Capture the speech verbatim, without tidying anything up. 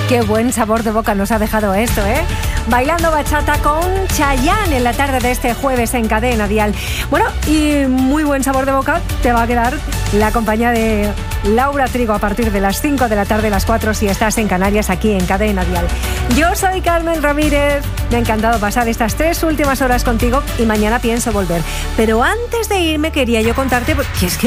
Qué buen sabor de boca nos ha dejado esto, ¿eh? Bailando bachata con Chayanne en la tarde de este jueves en Cadena Dial. Bueno, y muy buen sabor de boca te va a quedar la compañía de Laura Trigo a partir de las cinco de la tarde, las cuatro si estás en Canarias, aquí en Cadena Dial. Yo soy Carmen Ramírez, me ha encantado pasar estas tres últimas horas contigo y mañana pienso volver. Pero antes de irme quería yo contarte, porque es que